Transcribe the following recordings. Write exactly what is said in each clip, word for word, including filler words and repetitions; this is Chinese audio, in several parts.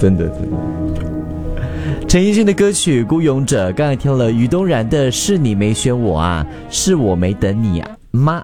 真的真的。陈奕迅的歌曲《孤勇者》，刚才听了于东然的《是你没选我啊，是我没等你啊妈》。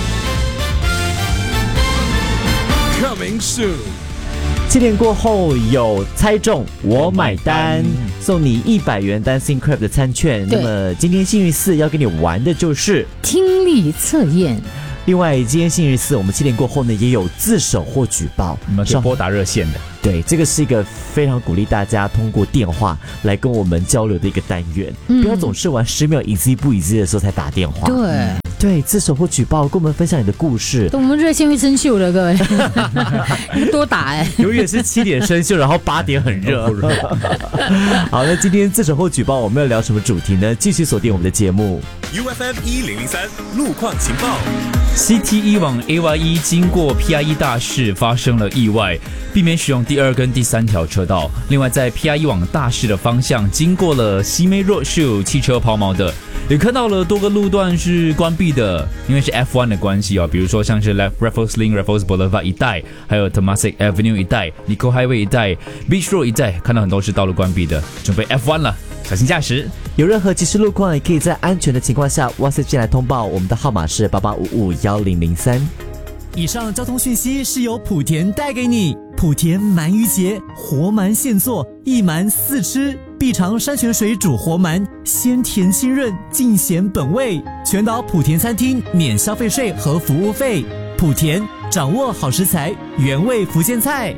Coming soon。 七点过后有猜中我买单，送你一百元 Dancing Crab 的餐券。那么今天星期四要跟你玩的就是听力测验。 另外，今天星期四我们七点过后呢也有自首或举报， 你们可以拨打热线的。 对，这个是一个非常鼓励大家通过电话来跟我们交流的一个单元，嗯、不要总是玩十秒 easy 不 easy 的时候才打电话。 对。 对，自首或举报，跟我们分享你的故事。 我们热线会生锈的，各位，多打哎、 欸。永远是七点生锈，然后八点很热。好，那今天自首或举报，我们要聊什么主题呢？继续锁定我们的节目。 U F M 一零零三路况情报。 C T 一往 A Y 一经过 P I 一大市发生了意外，避免使用第二跟第三条车道。另外，在 P I 一往大市的方向经过了西梅 Road 是有汽车抛锚的。也看到了多个路段是关闭的，因为是 F 一 的关系哦，比如说像是 Raffles Link、Raffles Boulevard 一带，还有 Temasek Avenue 一带、Nicoll Highway 一带、Beach Road 一带，看到很多是道路关闭的，准备 F 一 了，小心驾驶。 有任何即时路况，也可以在安全的情况下 WhatsApp 进来通报，我们的号码是八八五五一零零三。 以上交通讯息是由莆田带给你。莆田鳗鱼节，活鳗现做，一鳗四吃，必尝山泉水煮活鳗，鲜甜清润，尽显本味。全岛莆田餐厅免消费税和服务费。莆田掌握好食材，原味福建菜。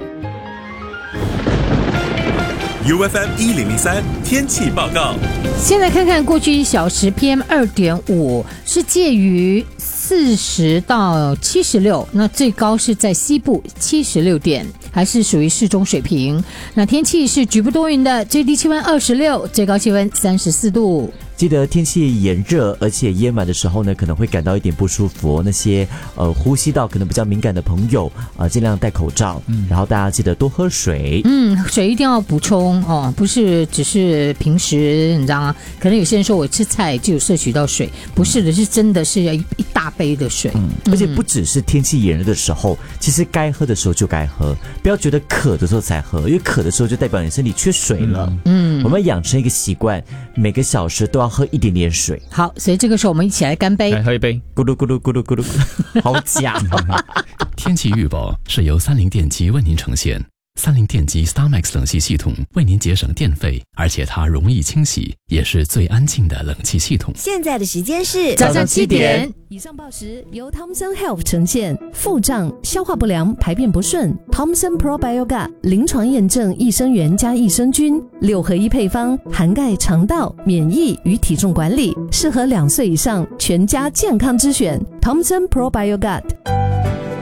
U F M 一零零三天气报告。 现在看看过去一小时 P M 二点五 是介于四十到七十六，那最高是在西部七十六点，还是属于适中水平。那天气是局部多云的，最低气温二十六，最高气温三十四度。 记得天气炎热而且淹满的时候呢，可能会感到一点不舒服、哦、那些呃呼吸道可能比较敏感的朋友啊、呃，尽量戴口罩、嗯、然后大家记得多喝水。 嗯，水一定要补充哦，不是只是平时你知道吗？可能有些人说我吃菜就有摄取到水，不是的，是真的是要一一大杯的水。 嗯，而且不只是天气炎热的时候，其实该喝的时候就该喝，不要觉得渴的时候才喝，因为渴的时候就代表你身体缺水了。嗯，我们养成一个习惯，每个小时都要喝一点点水。 好，所以这个时候我们一起来干杯， 来喝一杯， 咕噜咕噜咕噜咕噜，好假。 天气预报是由三菱电机为您呈现。三菱电机 StarMax 冷气系统为您节省电费，而且它容易清洗，也是最安静的冷气系统。 现在的时间是早上七点。 以上报时由 Thomson Health 呈现。腹胀、消化不良、排便不顺 ，Thomson Probiogat 临床验证益生元加益生菌六合一配方，涵盖肠道、免疫与体重管理，适合两岁以上全家健康之选。Thomson Probiogat。